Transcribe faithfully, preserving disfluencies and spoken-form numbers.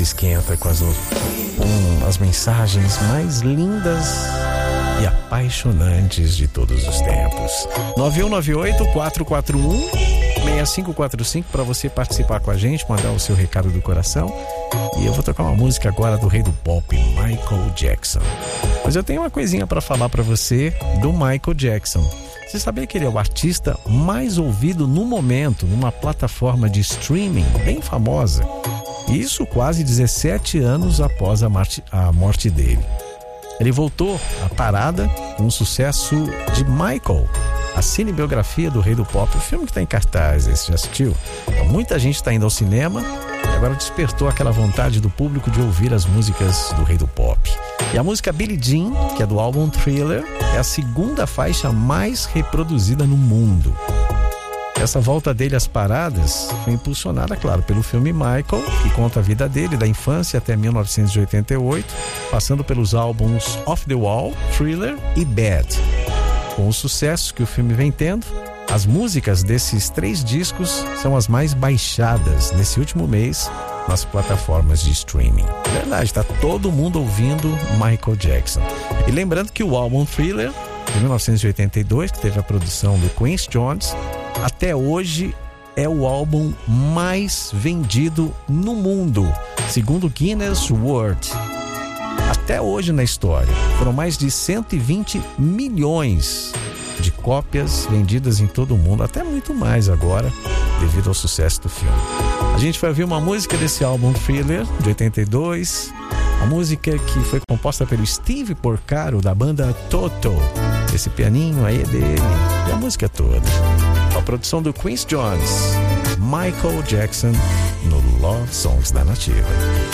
esquenta com as, com as mensagens mais lindas e apaixonantes de todos os tempos. nove um nove oito, quatro quatro um, seis cinco quatro cinco para você participar com a gente, mandar o seu recado do coração. E eu vou tocar uma música agora do rei do pop, Michael Jackson. Mas eu tenho uma coisinha para falar para você do Michael Jackson. Você sabia que ele é o artista mais ouvido no momento numa plataforma de streaming bem famosa? Isso quase dezessete anos após a morte, a morte dele. Ele voltou à parada com o sucesso de Michael, a cinebiografia do rei do pop, o filme que está em cartaz. Você já assistiu? Muita gente está indo ao cinema e agora despertou aquela vontade do público de ouvir as músicas do rei do pop. E a música Billie Jean, que é do álbum Thriller, é a segunda faixa mais reproduzida no mundo. Essa volta dele às paradas foi impulsionada, claro, pelo filme Michael, que conta a vida dele, da infância até mil novecentos e oitenta e oito, passando pelos álbuns Off the Wall, Thriller e Bad. Com o sucesso que o filme vem tendo, as músicas desses três discos são as mais baixadas nesse último mês nas plataformas de streaming. Verdade, tá todo mundo ouvindo Michael Jackson. E lembrando que o álbum Thriller, de mil novecentos e oitenta e dois, que teve a produção do Quincy Jones, até hoje é o álbum mais vendido no mundo, segundo Guinness World. Até hoje na história, foram mais de cento e vinte milhões de cópias vendidas em todo o mundo, até muito mais agora, devido ao sucesso do filme. A gente vai ouvir uma música desse álbum Thriller, de oitenta e dois, a música que foi composta pelo Steve Porcaro, da banda Toto. Esse pianinho aí é dele, e a música toda. A produção do Quincy Jones, Michael Jackson, no Love Songs da Nativa.